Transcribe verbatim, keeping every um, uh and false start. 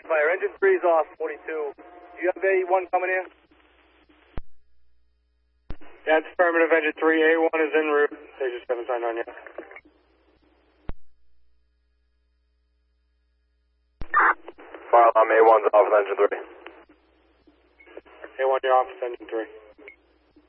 fire. Engine three is off, forty-two. Do you have A one coming in? Yeah, it's affirmative. Engine three, A one is en route. They just haven't signed on yet. Fire alarm A one's off with engine three. A one, you're off with engine three.